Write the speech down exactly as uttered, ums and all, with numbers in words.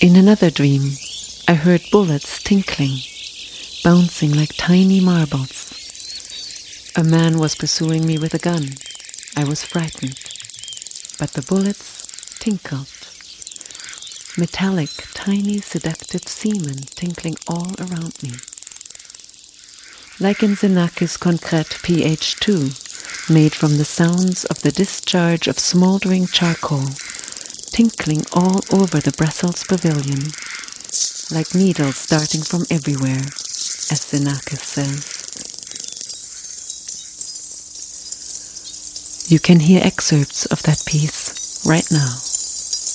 In another dream, I heard bullets tinkling, bouncing like tiny marbles. A man was pursuing me with a gun. I was frightened, but the bullets tinkled. Metallic, tiny, seductive semen tinkling all around me. Like in Xenakis Concrete P H two, made from the sounds of the discharge of smoldering charcoal, tinkling all over the Brussels pavilion, like needles darting from everywhere, as Xenakis says. You can hear excerpts of that piece right now.